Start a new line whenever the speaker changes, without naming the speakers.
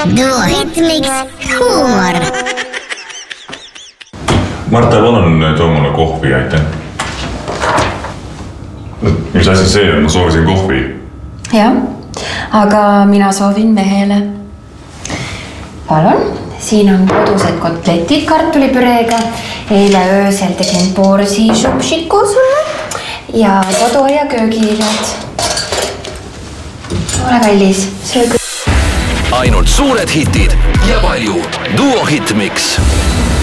Duo Hitmix huumor.
Marta, palun too mulle kohvi, aitäh. Mis asi see on? Ma soovisin kohvi.
Jah, aga mina soovin mehele. Palun, siin on kodused kotletid kartulipüreega. Eile öösel tegin porsi šupšiku sulle ja koduaia köögiviljad. Ole kallis, söö küll.
Ainult suured hitid ja palju Duo Hitmix.